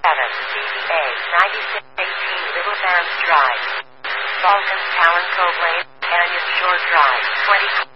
CDA 9618 Little Sands Drive, Falcons Talon Cove Lane, Canyon Shore Drive, 20.